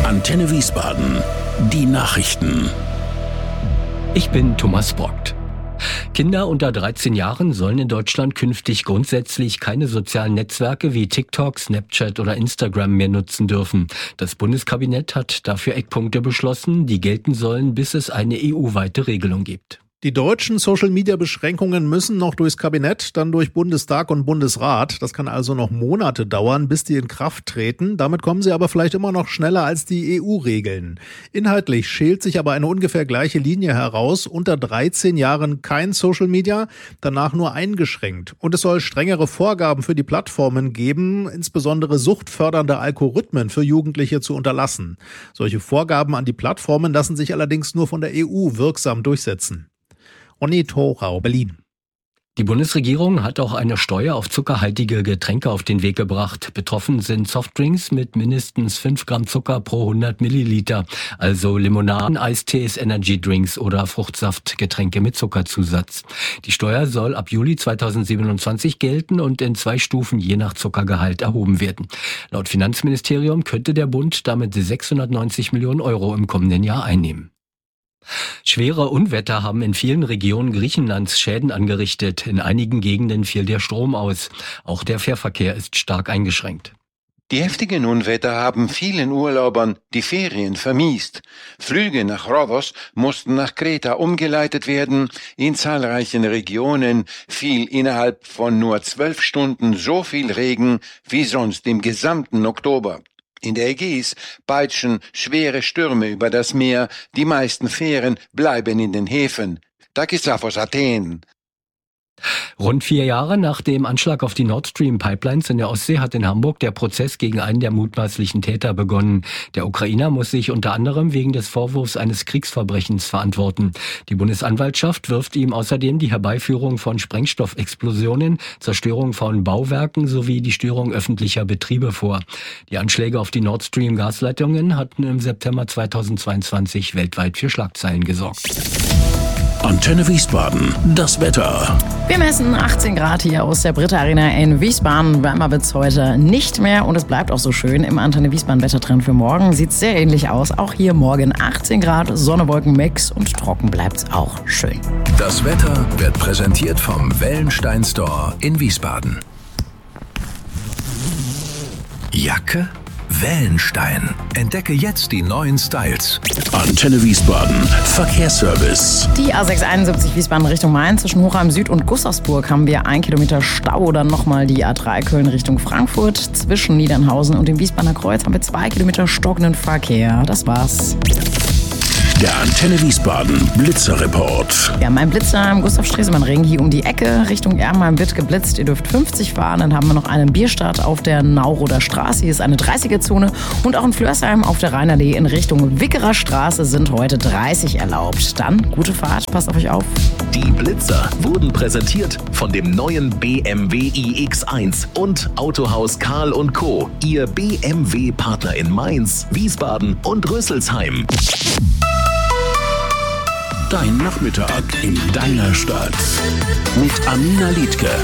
Antenne Wiesbaden. Die Nachrichten. Ich bin Thomas Brockt. Kinder unter 13 Jahren sollen in Deutschland künftig grundsätzlich keine sozialen Netzwerke wie TikTok, Snapchat oder Instagram mehr nutzen dürfen. Das Bundeskabinett hat dafür Eckpunkte beschlossen, die gelten sollen, bis es eine EU-weite Regelung gibt. Die deutschen Social-Media-Beschränkungen müssen noch durchs Kabinett, dann durch Bundestag und Bundesrat. Das kann also noch Monate dauern, bis die in Kraft treten. Damit kommen sie aber vielleicht immer noch schneller als die EU-Regeln. Inhaltlich schält sich aber eine ungefähr gleiche Linie heraus. Unter 13 Jahren kein Social-Media, danach nur eingeschränkt. Und es soll strengere Vorgaben für die Plattformen geben, insbesondere suchtfördernde Algorithmen für Jugendliche zu unterlassen. Solche Vorgaben an die Plattformen lassen sich allerdings nur von der EU wirksam durchsetzen. Ronny Thorau, Berlin. Die Bundesregierung hat auch eine Steuer auf zuckerhaltige Getränke auf den Weg gebracht. Betroffen sind Softdrinks mit mindestens 5 Gramm Zucker pro 100 Milliliter, also Limonaden, Eistees, Energydrinks oder Fruchtsaftgetränke mit Zuckerzusatz. Die Steuer soll ab Juli 2027 gelten und in 2 Stufen je nach Zuckergehalt erhoben werden. Laut Finanzministerium könnte der Bund damit 690 Millionen Euro im kommenden Jahr einnehmen. Schwere Unwetter haben in vielen Regionen Griechenlands Schäden angerichtet. In einigen Gegenden fiel der Strom aus. Auch der Fährverkehr ist stark eingeschränkt. Die heftigen Unwetter haben vielen Urlaubern die Ferien vermiest. Flüge nach Rhodos mussten nach Kreta umgeleitet werden. In zahlreichen Regionen fiel innerhalb von nur 12 Stunden so viel Regen wie sonst im gesamten Oktober. In der Ägäis peitschen schwere Stürme über das Meer. Die meisten Fähren bleiben in den Häfen. Takisafos Athen. Rund 4 Jahre nach dem Anschlag auf die Nord Stream Pipelines in der Ostsee hat in Hamburg der Prozess gegen einen der mutmaßlichen Täter begonnen. Der Ukrainer muss sich unter anderem wegen des Vorwurfs eines Kriegsverbrechens verantworten. Die Bundesanwaltschaft wirft ihm außerdem die Herbeiführung von Sprengstoffexplosionen, Zerstörung von Bauwerken sowie die Störung öffentlicher Betriebe vor. Die Anschläge auf die Nord Stream Gasleitungen hatten im September 2022 weltweit für Schlagzeilen gesorgt. Antenne Wiesbaden. Das Wetter. Wir messen 18 Grad hier aus der Britta Arena in Wiesbaden. Wärmer wird's heute nicht mehr und es bleibt auch so schön. Im Antenne Wiesbaden Wettertrend für morgen sieht's sehr ähnlich aus. Auch hier morgen 18 Grad, Sonne, Wolken, Mix und trocken bleibt's auch schön. Das Wetter wird präsentiert vom Wellenstein Store in Wiesbaden. Jacke? Wellenstein. Entdecke jetzt die neuen Styles. Antenne Wiesbaden. Verkehrsservice. Die A671 Wiesbaden Richtung Main zwischen Hochheim Süd und Gustavsburg haben wir 1 Kilometer Stau. Dann nochmal die A3 Köln Richtung Frankfurt. Zwischen Niedernhausen und dem Wiesbadener Kreuz haben wir 2 Kilometer stockenden Verkehr. Das war's. Der Antenne Wiesbaden Blitzerreport. Wir haben einen Blitzer im Gustav-Stresemann-Ring hier um die Ecke. Richtung Ermheim wird geblitzt. Ihr dürft 50 fahren. Dann haben wir noch einen Bierstart auf der Nauroder Straße. Hier ist eine 30er-Zone. Und auch in Flörsheim auf der Rheinallee in Richtung Wickerer Straße sind heute 30 erlaubt. Dann gute Fahrt. Passt auf euch auf. Die Blitzer wurden präsentiert von dem neuen BMW iX1 und Autohaus Karl & Co. Ihr BMW-Partner in Mainz, Wiesbaden und Rüsselsheim. Dein Nachmittag in deiner Stadt. Mit Amina Liedke.